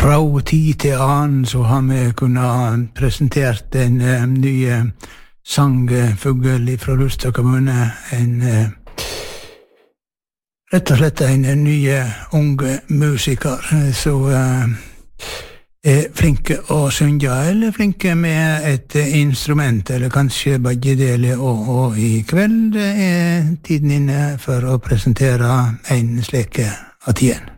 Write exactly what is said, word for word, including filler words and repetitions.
Fra tid til annen så har vi kunnet presentert en uh, ny uh, sangfugl fra Lustad kommune, en uh, rett og slett en uh, ny unge musiker, så uh, er flinke å synge, eller flinke med et uh, instrument, eller kanskje begge deler, og, og i kveld er tiden inne for å presentere en slik av tiden.